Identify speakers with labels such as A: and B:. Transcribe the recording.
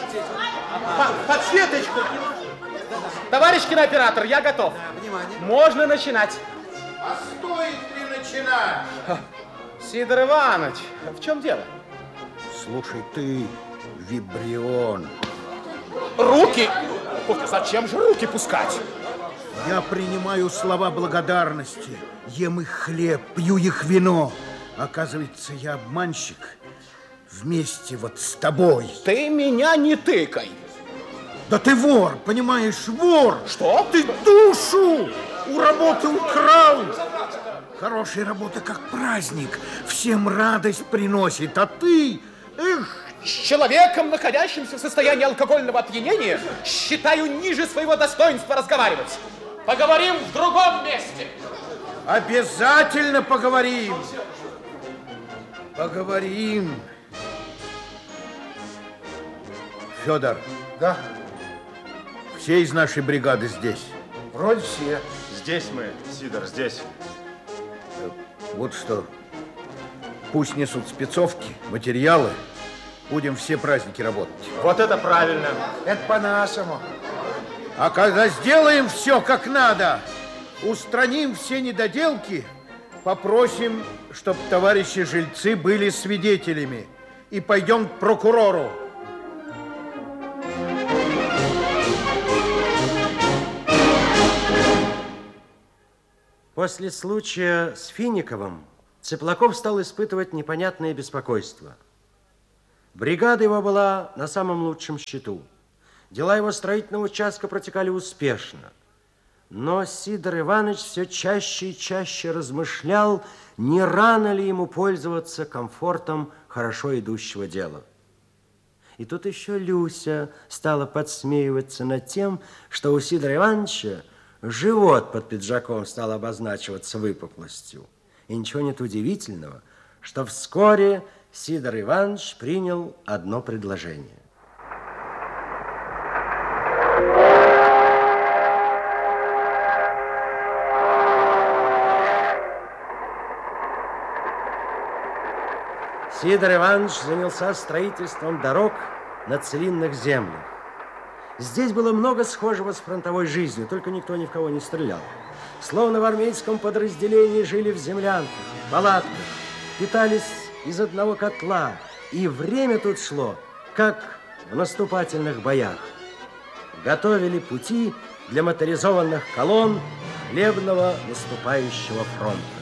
A: Подсветочку. Товарищ кинооператор, я готов.
B: Внимание.
A: Можно начинать.
C: А стоит ли начинать?
A: Сидор Иванович, в чем дело?
C: Слушай, ты вибрион.
A: Руки? Зачем же руки пускать?
C: Я принимаю слова благодарности, ем их хлеб, пью их вино. Оказывается, я обманщик вместе вот с тобой.
A: Ты меня не тыкай.
C: Да ты вор, понимаешь, вор.
A: Что?
C: Ты душу у работы украл. Хорошая работа как праздник, всем радость приносит, а ты... Эх!
A: С человеком, находящимся в состоянии алкогольного опьянения, считаю ниже своего достоинства разговаривать. Поговорим в другом месте.
C: Обязательно поговорим. Поговорим. Федор.
B: Да.
C: Все из нашей бригады здесь?
B: Вроде все.
D: Здесь мы, Сидор, здесь.
C: Вот что. Пусть несут спецовки, материалы. Будем все праздники работать.
D: Вот это правильно.
B: Это по-нашему.
C: А когда сделаем все как надо, устраним все недоделки, попросим, чтобы товарищи жильцы были свидетелями. И пойдем к прокурору.
E: После случая с Финиковым Цыплаков стал испытывать непонятное беспокойство. Бригада его была на самом лучшем счету. Дела его строительного участка протекали успешно. Но Сидор Иванович все чаще и чаще размышлял, не рано ли ему пользоваться комфортом хорошо идущего дела. И тут еще Люся стала подсмеиваться над тем, что у Сидора Ивановича живот под пиджаком стал обозначиваться выпуклостью. И ничего нет удивительного, что вскоре Сидор Иванович принял одно предложение. Сидор Иванович занялся строительством дорог на целинных землях. Здесь было много схожего с фронтовой жизнью, только никто ни в кого не стрелял. Словно в армейском подразделении жили в землянках, палатках, питались из одного котла. И время тут шло, как в наступательных боях. Готовили пути для моторизованных колонн хлебного наступающего фронта.